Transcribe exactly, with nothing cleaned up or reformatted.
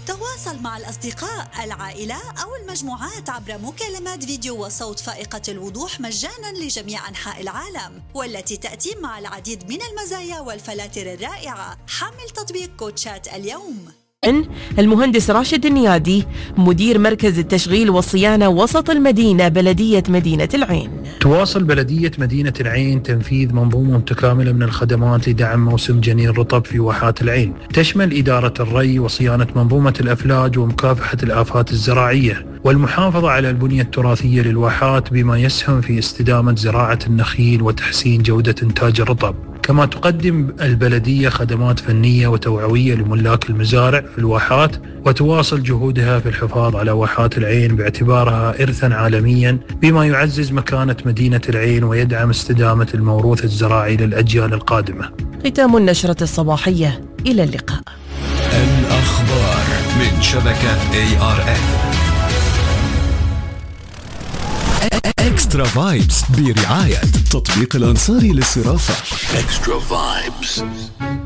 تواصل مع الأصدقاء، العائلة أو المجموعات عبر مكالمات فيديو وصوت فائقة الوضوح مجانا لجميع أنحاء العالم، والتي تأتي مع العديد من المزايا والفلاتر الرائعة. حمل تطبيق كوتشات اليوم. المهندس راشد النيادي، مدير مركز التشغيل والصيانة وسط المدينة، بلدية مدينة العين. تواصل بلدية مدينة العين تنفيذ منظومة متكاملة من الخدمات لدعم موسم جنين الرطب في واحات العين، تشمل إدارة الري وصيانة منظومة الأفلاج ومكافحة الآفات الزراعية والمحافظة على البنية التراثية للواحات بما يسهم في استدامة زراعة النخيل وتحسين جودة إنتاج الرطب. كما تقدم البلدية خدمات فنية وتوعوية لملاك المزارع في الواحات، وتواصل جهودها في الحفاظ على واحات العين باعتبارها إرثا عالميا، بما يعزز مكانة مدينة العين ويدعم استدامة الموروث الزراعي للأجيال القادمة. ختام النشرة الصباحية، إلى اللقاء. الأخبار من شبكة إيه آر إن. إكسترا فايبس برعاية تطبيق الأنصاري للصرافة. إكسترا فايبس.